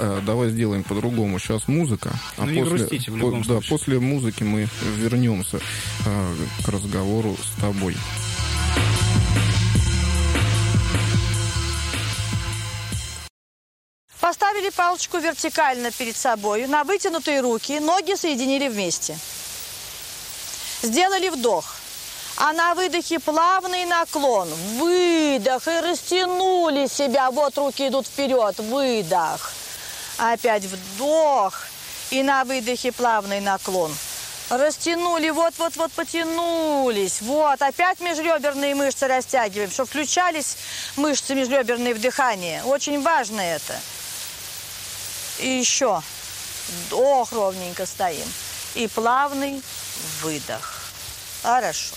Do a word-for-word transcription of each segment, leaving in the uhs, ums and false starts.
э, давай сделаем по-другому. Сейчас музыка. А ну, не после, грустите в любом по, случае. Да, после музыки мы вернемся э, к разговору с тобой. Поставили палочку вертикально перед собой, на вытянутые руки, ноги соединили вместе. Сделали вдох. А на выдохе плавный наклон. Выдох. И растянули себя. Вот руки идут вперед. Выдох. Опять вдох. И на выдохе плавный наклон. Растянули. Вот-вот-вот потянулись. Вот. Опять межреберные мышцы растягиваем, чтобы включались мышцы межреберные в дыхание. Очень важно это. И еще. Вдох, ровненько стоим. И плавный выдох. Хорошо.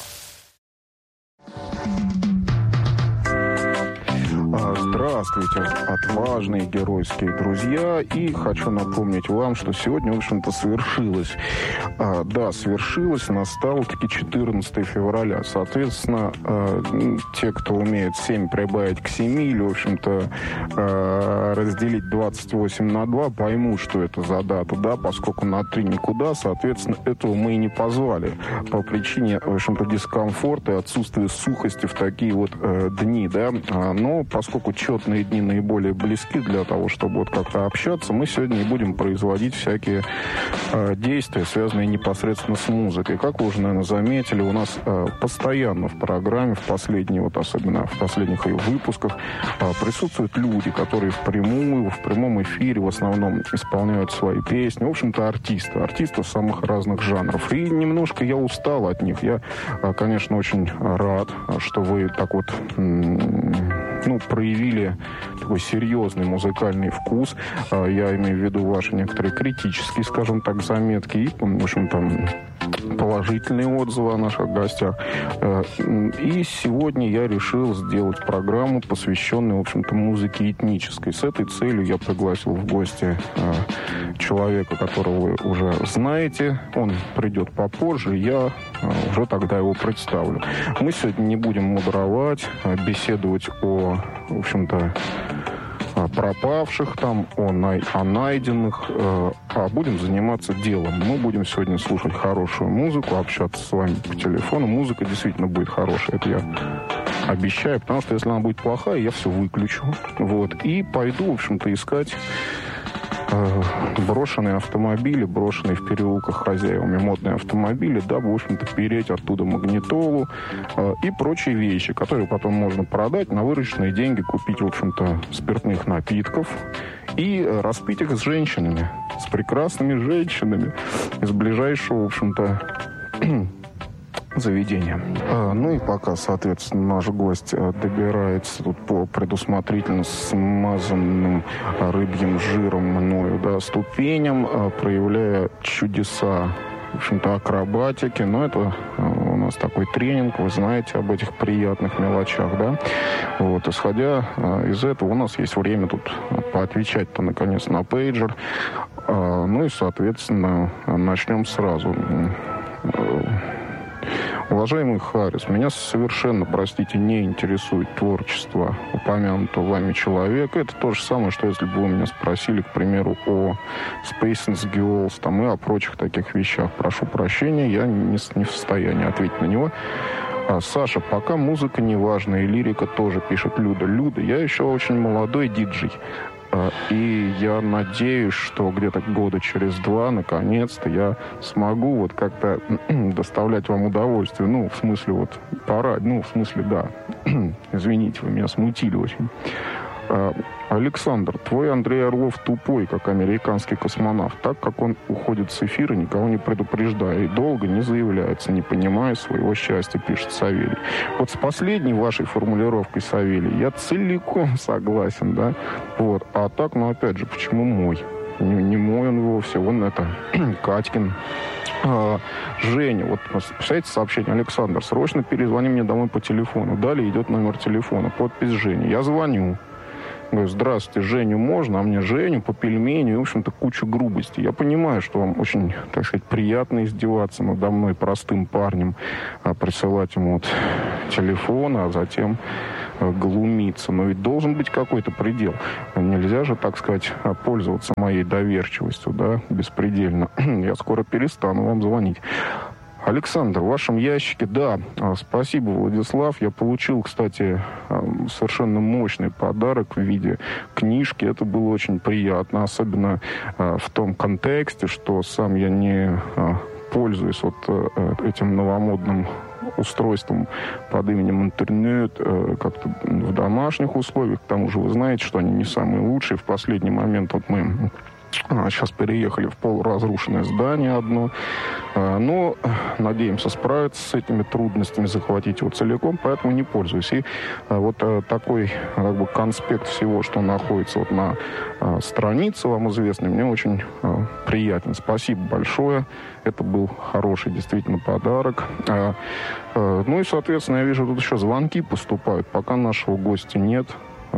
Здравствуйте, отважные геройские друзья. И хочу напомнить вам, что сегодня, в общем-то, свершилось. А, да, свершилось, настало-таки четырнадцатое февраля. Соответственно, а, те, кто умеет семь прибавить к семи, или, в общем-то, а, разделить двадцать восемь на два, поймут, что это за дата, да, поскольку на три никуда, соответственно, этого мы и не позвали. По причине, в общем-то, дискомфорта и отсутствия сухости в такие вот э, дни, да. А, но поскольку четные дни наиболее близки для того, чтобы вот как-то общаться, мы сегодня не будем производить всякие э, действия, связанные непосредственно с музыкой. Как вы уже, наверное, заметили, у нас э, постоянно в программе, в последние, вот особенно в последних ее выпусках, э, присутствуют люди, которые впрямую, в прямом эфире в основном исполняют свои песни. В общем-то, артисты. Артисты самых разных жанров. И немножко я устал от них. Я, э, конечно, очень рад, что вы так вот... М- ну, проявили такой серьезный музыкальный вкус. Я имею в виду ваши некоторые критические, скажем так, заметки и, в общем-то, положительные отзывы о наших гостях. И сегодня я решил сделать программу, посвященную, в общем-то, музыке этнической. С этой целью я пригласил в гости человека, которого вы уже знаете. Он придет попозже, я уже тогда его представлю. Мы сегодня не будем мудровать, беседовать о, в общем-то, пропавших там, о, най- о найденных, э, а будем заниматься делом. Мы будем сегодня слушать хорошую музыку, общаться с вами по телефону. Музыка действительно будет хорошая, это я обещаю, потому что если она будет плохая, я все выключу. Вот. И пойду, в общем-то, искать э, брошенные автомобили, брошенные в переулках хозяевами модные автомобили, дабы, в общем-то, переть оттуда магнитолу э, и прочие вещи, которые потом можно продать на вырученные деньги, купить, в общем-то, спиртных напитков и э, распить их с женщинами, с прекрасными женщинами из ближайшего, в общем-то, заведения. А, ну и пока, соответственно, наш гость добирается тут по предусмотрительно смазанным рыбьим жиром мною, да, ступеням, проявляя чудеса, в общем-то, акробатики. Но это у нас такой тренинг, вы знаете об этих приятных мелочах, да. Вот, исходя из этого, у нас есть время тут поотвечать-то, наконец, на пейджер. А, ну и, соответственно, начнем сразу. Уважаемый Харрис, меня совершенно, простите, не интересует творчество упомянутого вами человека. Это то же самое, что если бы вы меня спросили, к примеру, о Space and Girls там, и о прочих таких вещах. Прошу прощения, я не, не в состоянии ответить на него. А, Саша, пока музыка не важна, и лирика тоже, пишет Люда. Люда, я еще очень молодой диджей. И я надеюсь, что где-то года через два, наконец-то, я смогу вот как-то доставлять вам удовольствие. Ну, в смысле, вот, пора, ну, в смысле, да. Извините, вы меня смутили очень. Александр, твой Андрей Орлов тупой, как американский космонавт, так как он уходит с эфира, никого не предупреждая, и долго не заявляется, не понимая своего счастья, пишет Савелий. Вот с последней вашей формулировкой, Савелий, я целиком согласен, да, вот, а так, ну, опять же, почему мой? Не, не мой он вовсе, он это, Катькин. А, Женя, вот, представляете, сообщение: Александр, срочно перезвони мне домой по телефону. Далее идет номер телефона, подпись Жени. Я звоню. Говорю: здравствуйте, Женю можно, а мне Женю по пельменю и, в общем-то, кучу грубости. Я понимаю, что вам очень, так сказать, приятно издеваться надо мной, простым парнем, а присылать ему вот телефон, а затем глумиться. Но ведь должен быть какой-то предел. Нельзя же, так сказать, пользоваться моей доверчивостью, да, беспредельно. Я скоро перестану вам звонить. Александр, в вашем ящике, да, спасибо, Владислав. Я получил, кстати, совершенно мощный подарок в виде книжки. Это было очень приятно, особенно в том контексте, что сам я не пользуюсь вот этим новомодным устройством под именем интернет, как-то в домашних условиях. К тому же вы знаете, что они не самые лучшие. В последний момент вот мы сейчас переехали в полуразрушенное здание одно. Но надеемся справиться с этими трудностями, захватить его целиком, поэтому не пользуюсь. И вот такой как бы конспект всего, что находится вот на странице вам известной, мне очень приятен. Спасибо большое. Это был хороший действительно подарок. Ну и, соответственно, я вижу, тут еще звонки поступают. Пока нашего гостя нет.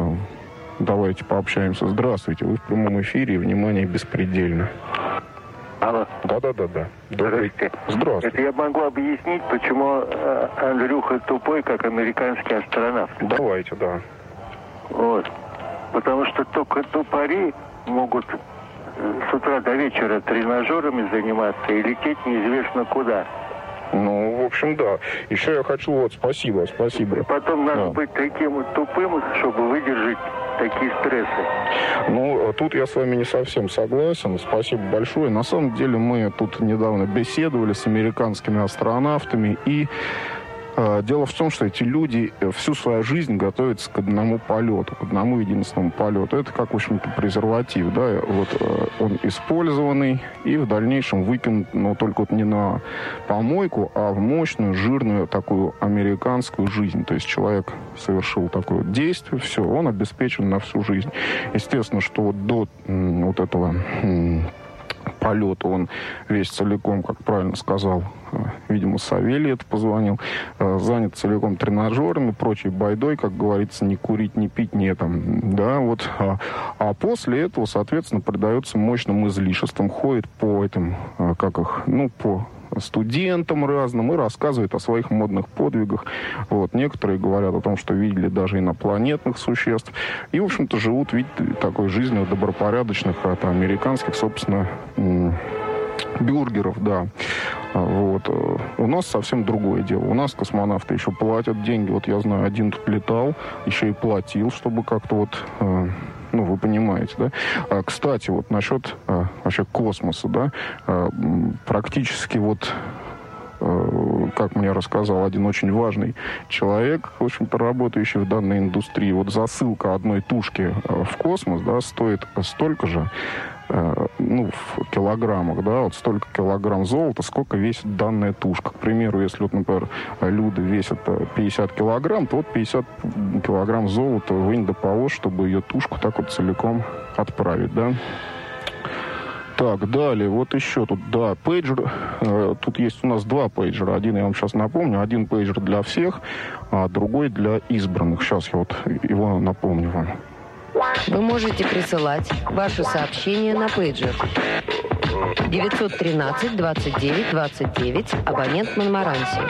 Давайте пообщаемся. Здравствуйте, вы в прямом эфире. Внимание, беспредельно. Алло. Да-да-да-да. Здравствуйте. Здравствуйте. Это я могу объяснить, почему Андрюха тупой, как американский астронавт. Давайте, да. Вот. Потому что только тупари могут с утра до вечера тренажерами заниматься и лететь неизвестно куда. Ну, в общем, да. Еще я хочу, вот, спасибо, спасибо. Потом надо да. быть таким тупым, чтобы выдержать такие стрессы. Ну, тут я с вами не совсем согласен. Спасибо большое. На самом деле мы тут недавно беседовали с американскими астронавтами, и э, дело в том, что эти люди всю свою жизнь готовятся к одному полету, к одному единственному полету. Это как, в общем-то, презерватив, да, вот э, он использованный и в дальнейшем выкинут, но только вот не на помойку, а в мощную, жирную такую американскую жизнь. То есть человек совершил такое действие, все, он обеспечен на всю жизнь. Естественно, что вот до м, вот этого м, полета он весь целиком, как правильно сказал, видимо, Савелий это позвонил, занят целиком тренажерами, прочей байдой, как говорится, не курить, не пить, не там, да, вот. А, а после этого, соответственно, предается мощным излишествам, ходит по этим, как их, ну, по студентам разным и рассказывает о своих модных подвигах. Вот. Некоторые говорят о том, что видели даже инопланетных существ. И, в общем-то, живут, видите, такой жизнью добропорядочных, это американских, собственно, бюргеров, да. Вот. У нас совсем другое дело. У нас космонавты еще платят деньги. Вот я знаю, один тут летал, еще и платил, чтобы как-то вот... Ну, вы понимаете, да? А, кстати, вот насчет а, вообще космоса, да, а, практически вот, а, как мне рассказал один очень важный человек, в общем-то, работающий в данной индустрии, вот засылка одной тушки а, в космос, да, стоит столько же, ну, в килограммах, да, вот столько килограмм золота, сколько весит данная тушка. К примеру, если, вот, например, Люда весит пятьдесят килограмм, то вот пятьдесят килограмм золота вы не доположь, чтобы ее тушку так вот целиком отправить, да. Так, далее, вот еще тут, да, пейджер. Э, тут есть у нас два пейджера. Один, я вам сейчас напомню, один пейджер для всех, а другой для избранных. Сейчас я вот его напомню вам. Вы можете присылать ваши сообщения на пейджер девятьсот тринадцать двадцать девять двадцать девять, абонент Монмаранси.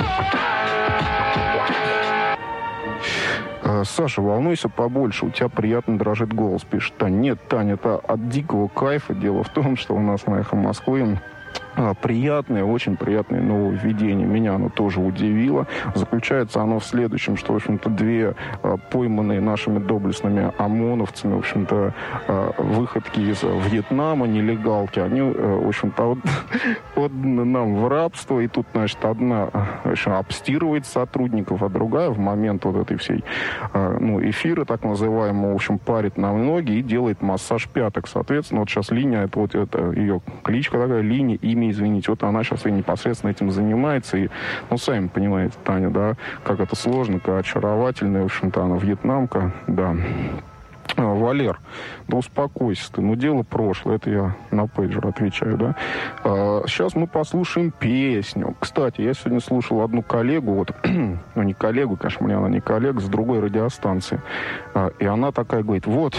Саша, волнуйся побольше, у тебя приятно дрожит голос, пишет Таня. Нет, Таня, это от дикого кайфа. Дело в том, что у нас на «Эхо Москвы» приятное, очень приятное нововведение. Меня оно тоже удивило. Заключается оно в следующем, что, в общем-то, две а, пойманные нашими доблестными ОМОНовцами, в общем-то, а, выходки из Вьетнама, нелегалки, они, а, в общем-то, отданы нам в рабство. И тут, значит, одна, в общем, обстирывает сотрудников, а другая в момент вот этой всей, а, ну, эфира, так называемого, в общем, парит нам ноги и делает массаж пяток. Соответственно, вот сейчас линия, это вот это ее кличка такая, линия, имя, извините, вот она сейчас и непосредственно этим занимается. И, ну, сами понимаете, Таня, да, как это сложно, как очаровательная, в общем-то, она вьетнамка, да. А, Валер, да успокойся ты, ну, дело прошлое, это я на пейджер отвечаю, да. А, сейчас мы послушаем песню. Кстати, я сегодня слушал одну коллегу, вот, ну, не коллегу, конечно, мне она не коллега, с другой радиостанции. А, и она такая говорит, вот,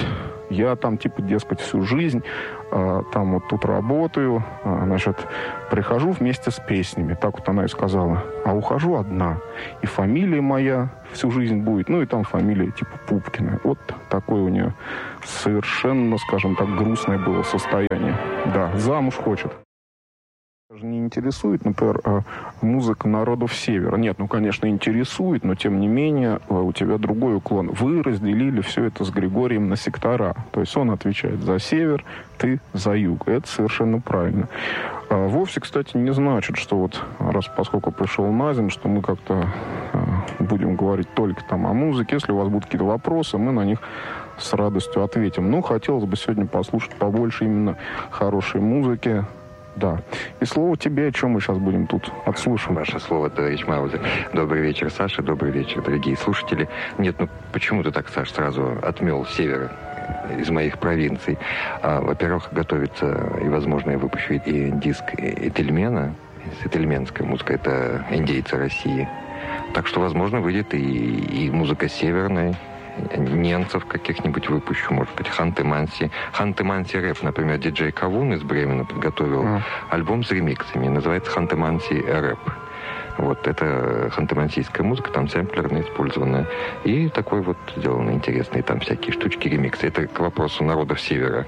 Я там, типа, дескать, всю жизнь э, там вот тут работаю, э, значит, прихожу вместе с песнями. Так вот она и сказала. А ухожу одна. И фамилия моя всю жизнь будет, ну и там фамилия типа Пупкина. Вот такое у нее совершенно, скажем так, грустное было состояние. Да, замуж хочет. Не интересует, например, музыка народов Севера. Нет, ну, конечно, интересует, но, тем не менее, у тебя другой уклон. Вы разделили все это с Григорием на сектора. То есть он отвечает за север, ты за юг. Это совершенно правильно. А вовсе, кстати, не значит, что вот, раз поскольку пришел на землю, что мы как-то будем говорить только там о музыке. Если у вас будут какие-то вопросы, мы на них с радостью ответим. Ну, хотелось бы сегодня послушать побольше именно хорошей музыки. Да. И слово тебе, о чем мы сейчас будем тут отслушивать. Ваше слово, товарищ Маузер. Добрый вечер, Саша. Добрый вечер, дорогие слушатели. Нет, ну почему ты так, Саш, сразу отмел север из моих провинций? А, во-первых, готовится, и, возможно, я выпущу и диск Этельмена, с этельменской музыкой, это индейцы России. Так что, возможно, выйдет и, и музыка северная, немцев каких-нибудь выпущу, может быть, Ханты-Манси. Ханты-Манси рэп, например, диджей Кавун из Бремена подготовил mm. альбом с ремиксами, называется Ханты-Манси рэп. Вот, это ханты-мансийская музыка, там сэмплерная использованная. И такой вот сделаны интересные там всякие штучки, ремиксы. Это к вопросу народов Севера.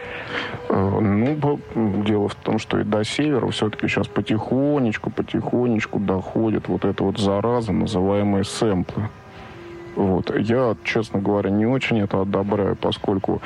Ну, дело в том, что и до севера все-таки сейчас потихонечку, потихонечку доходит вот эта вот зараза, называемая сэмплы. Вот. Я, честно говоря, не очень это одобряю, поскольку,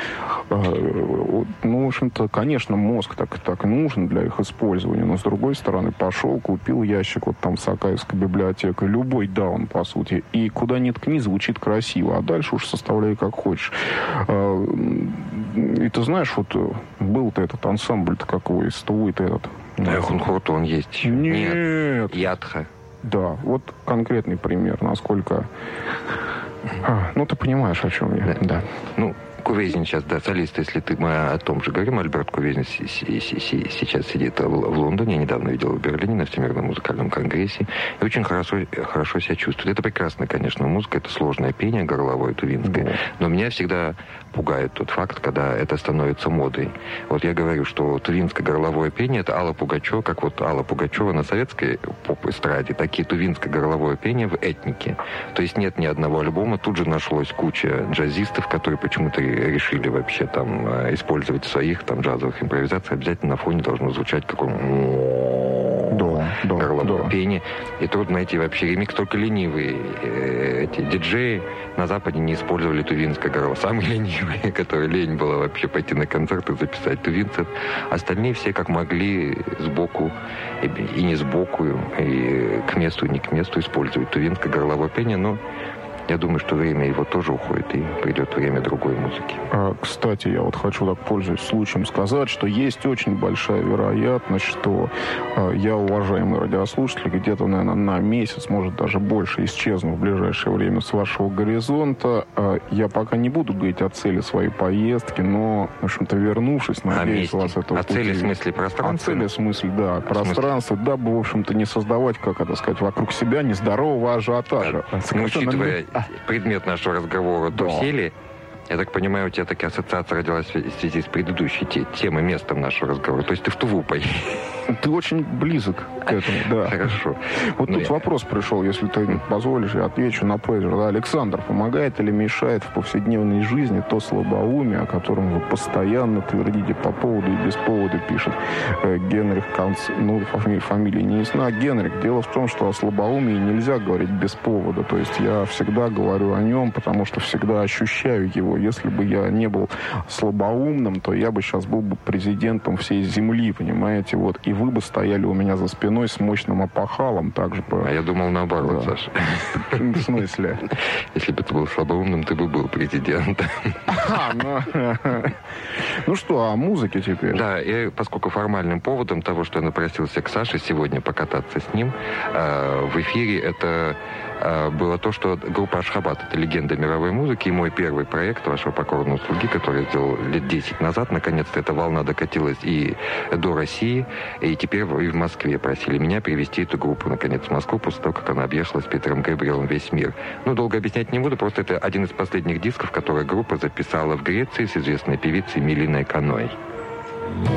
э, ну, в общем-то, конечно, мозг так, так нужен для их использования, но, с другой стороны, пошел, купил ящик вот там с Акаевской библиотекой, любой даун, по сути, и куда ни ткни, звучит красиво, а дальше уж составляй как хочешь. Э, и ты знаешь, вот был-то этот ансамбль-то какой, стоит этот... Эхунхурт, он есть. Нет. Нет. Ядха. Да, вот конкретный пример, насколько... А, ну, ты понимаешь, о чем я. Да. да. Ну, Кувейзин сейчас, да, солист, если ты, мы о том же говорим, Альберт Кувейзин сейчас сидит в Лондоне, я недавно видел в Берлине на Всемирном музыкальном конгрессе, и очень хорошо, хорошо себя чувствует. Это прекрасная, конечно, музыка, это сложное пение горловое, тувинское, да. Но меня всегда пугает тот факт, когда это становится модой. Вот я говорю, что тувинское горловое пение — это Алла Пугачева, как вот Алла Пугачева на советской поп-эстраде, такие тувинское горловое пение в этнике. То есть нет ни одного альбома, тут же нашлось куча джазистов, которые почему-то решили вообще там использовать в своих там джазовых импровизациях, обязательно на фоне должно звучать какое-то да, да, горловое да. пение. И трудно найти вообще ремикс, только ленивые эти диджеи на Западе не использовали тувинское горло. Самые ленивые, которые лень было вообще пойти на концерт и записать тувинцев. Остальные все как могли сбоку и, и не сбоку, и к месту, и не к месту использовать тувинское горловое пение, но я думаю, что время его тоже уходит, и придет время другой музыки. А, кстати, я вот хочу, так пользуясь случаем, сказать, что есть очень большая вероятность, что а, я, уважаемый радиослушатель, где-то, наверное, на месяц, может, даже больше исчезну в ближайшее время с вашего горизонта. А, я пока не буду говорить о цели своей поездки, но, в общем-то, вернувшись, надеюсь, вас это... О цели, в смысле, пространства? О цели, в смысле, да, пространства, дабы, в общем-то, не создавать, как это сказать, вокруг себя нездорового ажиотажа. Ну, учитывая предмет нашего разговора да. тусели, я так понимаю, у тебя такая ассоциация родилась в связи с предыдущей те, темой, местом нашего разговора. То есть ты в Туву поедешь. Ты очень близок к этому, да. Хорошо. Вот ну, тут я... вопрос пришел, если ты позволишь, я отвечу на пейджер. Да, Александр, помогает или мешает в повседневной жизни то слабоумие, о котором вы постоянно твердите по поводу и без повода, пишет э, Генрих Канц... Ну, фамилия, фамилия не ясна. Генрих, дело в том, что о слабоумии нельзя говорить без повода. То есть я всегда говорю о нем, потому что всегда ощущаю его. Если бы я не был слабоумным, то я бы сейчас был бы президентом всей земли, понимаете? Вот. И вы бы стояли у меня за спиной с мощным опахалом. Также по... А я думал наоборот, да. Саша. В смысле? Если бы ты был слабоумным, ты бы был президентом. Ну что, о музыке теперь? Да, и поскольку формальным поводом того, что я напросился к Саше сегодня покататься с ним в эфире, это было то, что группа «Ашхабад» — это легенда мировой музыки, и мой первый проект «Вашего покорного слуги», который я сделал лет десять назад, наконец-то эта волна докатилась и до России, и теперь и в Москве просили меня перевести эту группу, наконец, в Москву, после того, как она объехала с Питером Габриэлом весь мир. Ну, долго объяснять не буду, просто это один из последних дисков, который группа записала сыграла в Греции с известной певицей Милиной Каной.